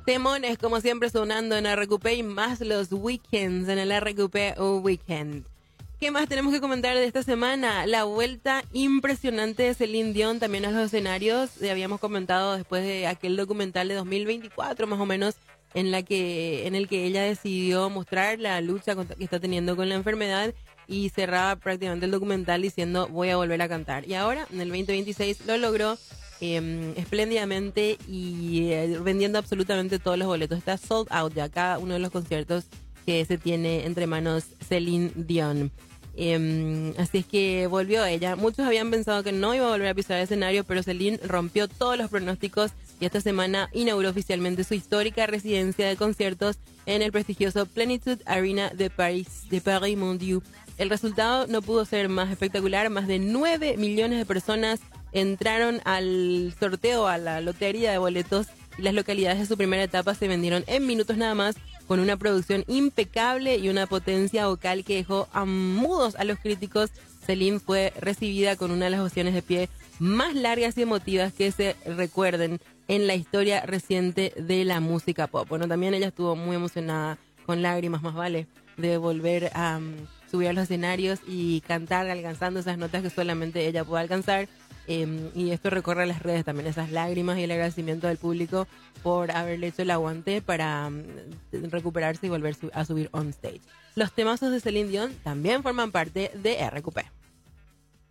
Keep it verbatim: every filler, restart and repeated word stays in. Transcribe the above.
Temones, como siempre, sonando en R Q P y más los weekends en el R Q P Weekend. ¿Qué más tenemos que comentar de esta semana? La vuelta impresionante de Celine Dion también a los escenarios. Ya habíamos comentado después de aquel documental de dos mil veinticuatro, más o menos, en la que en el que ella decidió mostrar la lucha que está teniendo con la enfermedad y cerraba prácticamente el documental diciendo voy a volver a cantar. Y ahora, en el veinte veintiséis, lo logró eh, espléndidamente y eh, vendiendo absolutamente todos los boletos. Está sold out ya cada uno de los conciertos que se tiene entre manos Celine Dion. Eh, así es que volvió ella. Muchos habían pensado que no iba a volver a pisar el escenario, pero Celine rompió todos los pronósticos y esta semana inauguró oficialmente su histórica residencia de conciertos en el prestigioso Plenitude Arena de París, de Paris Mondiaux. El resultado no pudo ser más espectacular. Más de nueve millones de personas entraron al sorteo, a la lotería de boletos, y las localidades de su primera etapa se vendieron en minutos nada más, con una producción impecable y una potencia vocal que dejó a mudos a los críticos. Celine fue recibida con una de las ovaciones de pie más largas y emotivas que se recuerden en la historia reciente de la música pop. Bueno, también ella estuvo muy emocionada, con lágrimas más vale, de volver a um, subir a los escenarios y cantar alcanzando esas notas que solamente ella puede alcanzar. Eh, y esto recorre las redes también, esas lágrimas y el agradecimiento del público por haberle hecho el aguante para um, recuperarse y volver su- a subir on stage. Los temazos de Celine Dion también forman parte de R Q P.